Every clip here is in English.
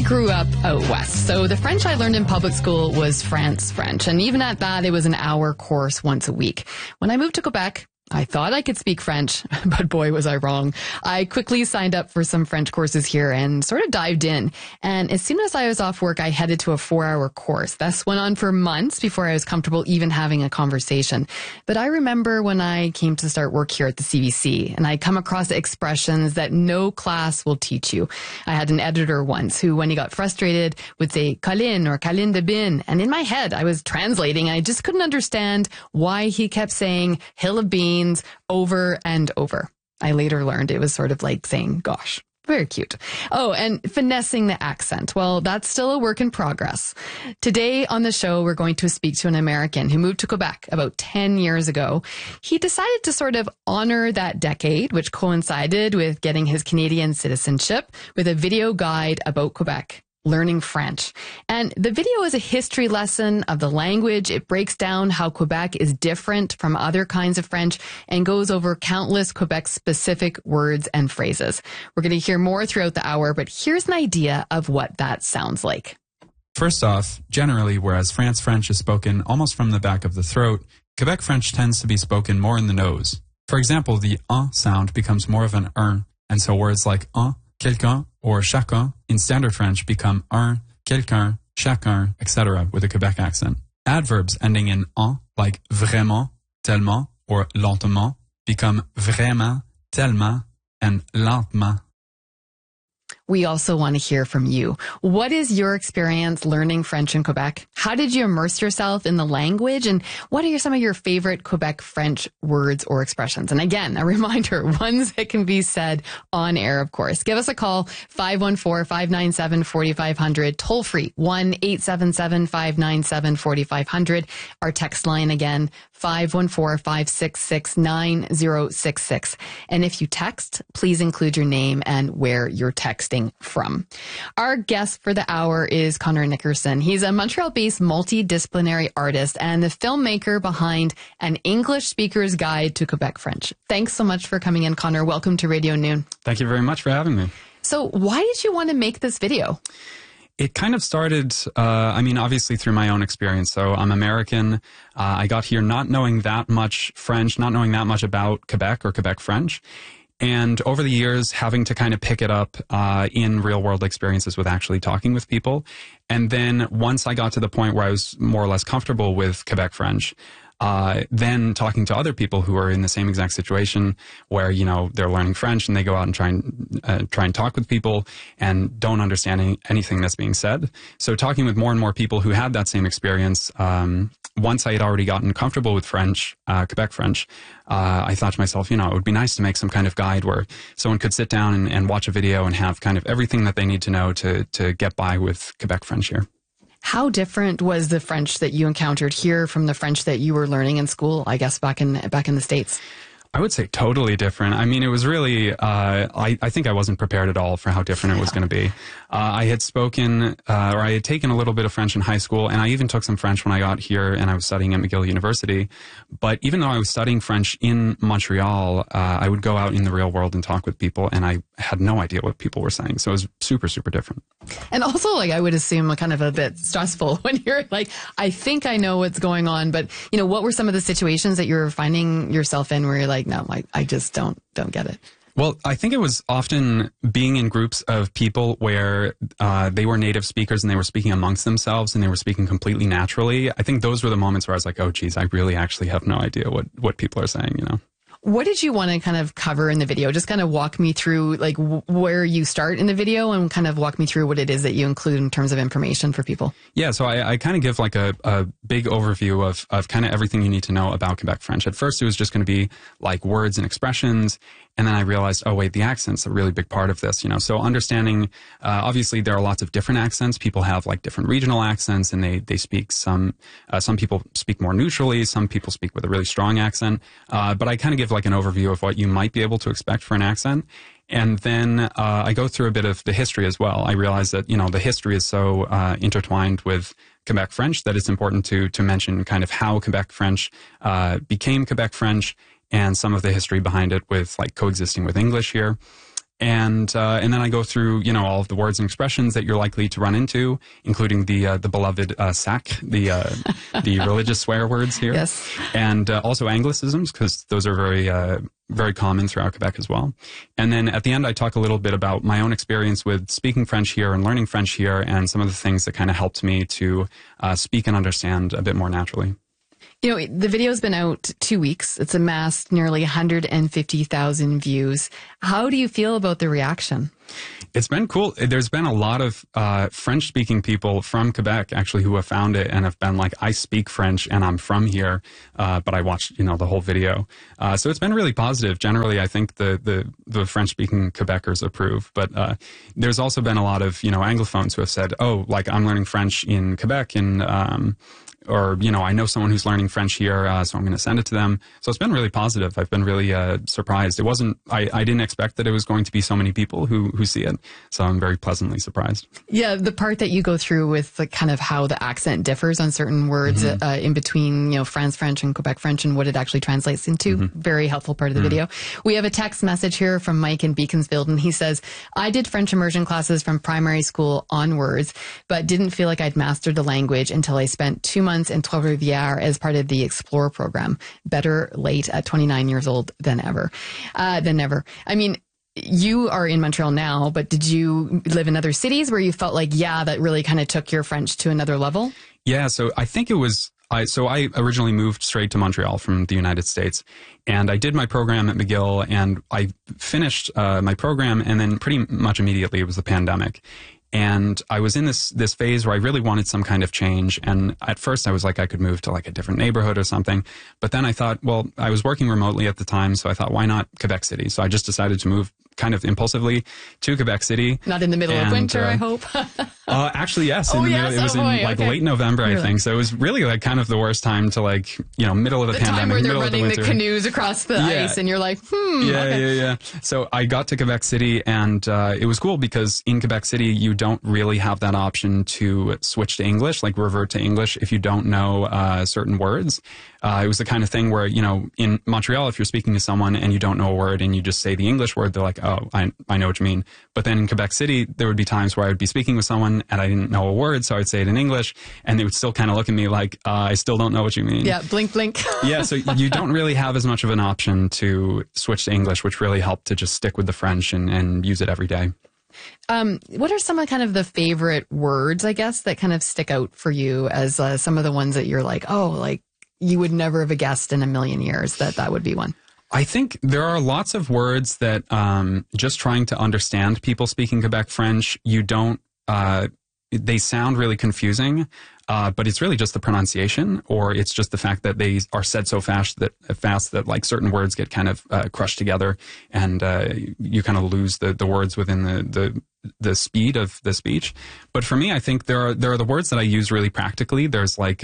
grew up out west, so the French I learned in public school was France French, and even at that, it was an hour course once a week. When I moved to Quebec, I thought I could speak French, but boy, was I wrong. I quickly signed up for some French courses here and sort of dived in. And as soon as I was off work, I headed to a 4-hour course. This went on for months before I was comfortable even having a conversation. But I remember when I came to start work here at the CBC, and I come across expressions that no class will teach you. I had an editor once who, when he got frustrated, would say Colin or Colin de Bin. And in my head, I was translating. I just couldn't understand why he kept saying hill of beans over and over. I later learned it was sort of like saying, gosh. Very cute. Oh, and finessing the accent. Well, that's still a work in progress. Today on the show, we're going to speak to an American who moved to Quebec about 10 years ago. He decided to sort of honor that decade, which coincided with getting his Canadian citizenship, with a video guide about Quebec. Learning French. And the video is a history lesson of the language. It breaks down how Quebec is different from other kinds of French and goes over countless Quebec-specific words and phrases. We're going to hear more throughout the hour, but here's an idea of what that sounds like. First off, generally, whereas France French is spoken almost from the back of the throat, Quebec French tends to be spoken more in the nose. For example, the sound becomes more of an and so words like quelqu'un, or chacun in standard French become un, quelqu'un, chacun, etc. with a Quebec accent. Adverbs ending in en, like vraiment, tellement, or lentement, become vraiment, tellement, and lentement. We also want to hear from you. What is your experience learning French in Quebec? How did you immerse yourself in the language? And what are some of your favorite Quebec French words or expressions? And again, a reminder, ones that can be said on air, of course. Give us a call, 514-597-4500, toll free, 1-877-597-4500. Our text line again, 514-566-9066. And if you text, please include your name and where you're texting from. Our guest for the hour is Connor Nickerson. He's a Montreal-based multidisciplinary artist and the filmmaker behind An English Speaker's Guide to Quebec French. Thanks so much for coming in, Connor. Welcome to Radio Noon. Thank you very much for having me. So why did you want to make this video? It kind of started, obviously through my own experience. So I'm American. I got here not knowing that much French, not knowing that much about Quebec or Quebec French. And over the years, having to kind of pick it up in real-world experiences with actually talking with people. And then once I got to the point where I was more or less comfortable with Quebec French, then talking to other people who are in the same exact situation where, you know, they're learning French and they go out and try and talk with people and don't understand anything that's being said. So talking with more and more people who had that same experience, once I had already gotten comfortable with French, Quebec French, I thought to myself, you know, it would be nice to make some kind of guide where someone could sit down and watch a video and have kind of everything that they need to know to get by with Quebec French here. How different was the French that you encountered here from the French that you were learning in school, I guess, back in the States? I would say totally different. I mean, it was really, I think I wasn't prepared at all for how different it was going to be. I had spoken, or I had taken a little bit of French in high school, and I even took some French when I got here and I was studying at McGill University. But even though I was studying French in Montreal, I would go out in the real world and talk with people, and I had no idea what people were saying. So it was super, super different. And also, like, I would assume kind of a bit stressful when you're like, I think I know what's going on, but, you know, what were some of the situations that you were finding yourself in where you're like, no, I just don't get it? Well, I think it was often being in groups of people where they were native speakers and they were speaking amongst themselves and they were speaking completely naturally. I think those were the moments where I was like, oh, geez, I really actually have no idea what people are saying, you know. What did you want to kind of cover in the video? Just kind of walk me through like where you start in the video and kind of walk me through what it is that you include in terms of information for people. Yeah, so I kind of give like a big overview of kind of everything you need to know about Quebec French. At first, it was just going to be like words and expressions. And then I realized, oh, wait, the accent's a really big part of this, you know. So understanding, obviously, there are lots of different accents. People have like different regional accents and they speak some people speak more neutrally. Some people speak with a really strong accent. But I kind of give like an overview of what you might be able to expect for an accent. And then I go through a bit of the history as well. I realize that, you know, the history is so intertwined with Quebec French that it's important to mention kind of how Quebec French became Quebec French and some of the history behind it with like coexisting with English here. And then I go through, all of the words and expressions that you're likely to run into, including the beloved sac, the religious swear words here. Yes. And also Anglicisms, because those are very common throughout Quebec as well. And then at the end, I talk a little bit about my own experience with speaking French here and learning French here, and some of the things that kind of helped me to speak and understand a bit more naturally. The video's been out 2 weeks. It's amassed nearly 150,000 views. How do you feel about the reaction? It's been cool. There's been a lot of French-speaking people from Quebec actually who have found it and have been like, I speak French and I'm from here, but I watched the whole video. So it's been really positive. Generally, I think the French-speaking Quebecers approve. But there's also been a lot of Anglophones who have said, oh, like I'm learning French in Quebec and or, I know someone who's learning French here, so I'm going to send it to them. So it's been really positive. I've been really surprised. It wasn't, I didn't expect that it was going to be so many people who see it. So I'm very pleasantly surprised. Yeah, the part that you go through with the kind of how the accent differs on certain words in between, France French and Quebec French and what it actually translates into. Very helpful part of the video. We have a text message here from Mike in Beaconsfield, and he says, I did French immersion classes from primary school onwards, but didn't feel like I'd mastered the language until I spent 2 months in Trois-Rivières as part of the Explore program. Better late at 29 years old than ever. Than never. I mean, you are in Montreal now, but did you live in other cities where you felt like, that really kind of took your French to another level? Yeah, so I think it was, I originally moved straight to Montreal from the United States, and I did my program at McGill, and I finished my program, and then pretty much immediately it was the pandemic. And I was in this phase where I really wanted some kind of change. And at first I was like, I could move to like a different neighborhood or something. But then I thought, well, I was working remotely at the time. So I thought, why not Quebec City? So I just decided to move kind of impulsively to Quebec City. Not in the middle of winter, I hope. Actually, yes. Oh, yes? It was in late November, I think. So it was really like kind of the worst time to middle of the pandemic. Time where they're running the canoes across the ice and you're like, Yeah. So I got to Quebec City and it was cool because in Quebec City, you don't really have that option to switch to English, like revert to English if you don't know certain words. It was the kind of thing where, in Montreal, if you're speaking to someone and you don't know a word and you just say the English word, they're like, oh, I know what you mean. But then in Quebec City, there would be times where I would be speaking with someone and I didn't know a word, so I'd say it in English, and they would still kind of look at me like, I still don't know what you mean. Yeah, blink, blink. Yeah, so you don't really have as much of an option to switch to English, which really helped to just stick with the French and use it every day. What are some of kind of the favorite words, I guess, that kind of stick out for you as some of the ones that you're like, oh, like you would never have guessed in a million years that would be one? I think there are lots of words that just trying to understand people speaking Quebec French, you don't, they sound really confusing, but it's really just the pronunciation, or it's just the fact that they are said so fast that like certain words get kind of crushed together, and you kind of lose the words within the speed of the speech. But for me, I think there are the words that I use really practically. There's like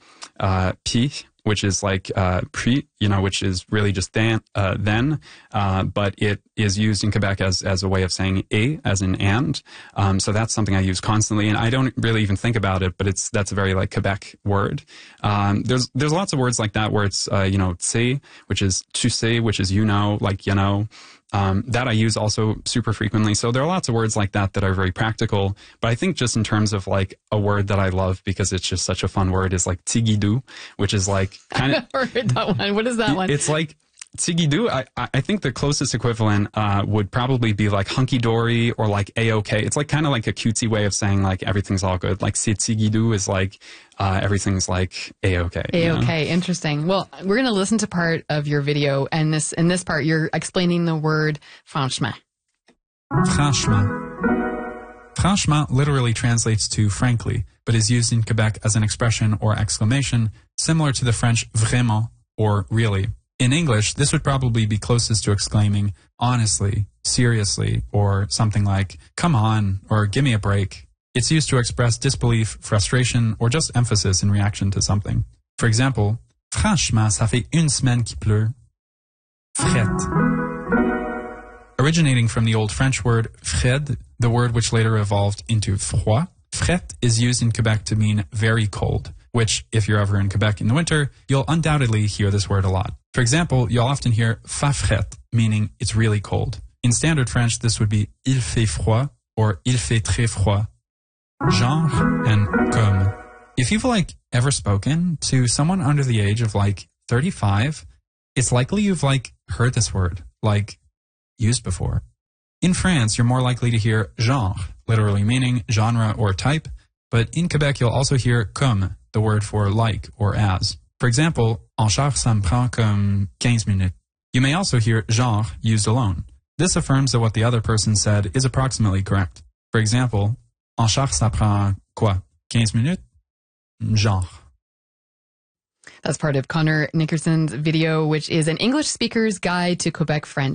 pi, which is like puis, which is really just then, but it is used in Quebec as a way of saying et, as in and. So that's something I use constantly, and I don't really even think about it, but that's a very like Quebec word. There's lots of words like that where it's sais, which is tu sais, which is like that I use also super frequently. So there are lots of words like that are very practical. But I think just in terms of like a word that I love because it's just such a fun word is like tigidou, which is like kind of... I've heard that one. What is that one? It's like tigidou. I think the closest equivalent would probably be like hunky-dory or like A-OK. It's like kind of like a cutesy way of saying like everything's all good. Like c'est tigidou is like everything's like A-OK. A-OK, interesting. Well, we're going to listen to part of your video, and in this part, you're explaining the word franchement. Franchement. Franchement literally translates to frankly, but is used in Quebec as an expression or exclamation, similar to the French vraiment or really. In English, this would probably be closest to exclaiming honestly, seriously, or something like come on, or give me a break. It's used to express disbelief, frustration, or just emphasis in reaction to something. For example, franchement, ça fait une semaine qu'il pleut. Fret. Originating from the old French word fred, the word which later evolved into froid, fret is used in Quebec to mean very cold, which, if you're ever in Quebec in the winter, you'll undoubtedly hear this word a lot. For example, you'll often hear fa fret, meaning it's really cold. In standard French, this would be il fait froid or il fait très froid. Genre and comme. If you've ever spoken to someone under the age of 35, it's likely you've heard this word, used before. In France, you're more likely to hear genre, literally meaning genre or type, but in Quebec, you'll also hear comme, the word for like or as. For example, en char, ça me prend comme 15 minutes. You may also hear genre used alone. This affirms that what the other person said is approximately correct. For example, en char, ça prend quoi? 15 minutes? Genre. That's part of Connor Nickerson's video, which is an English speaker's guide to Quebec French.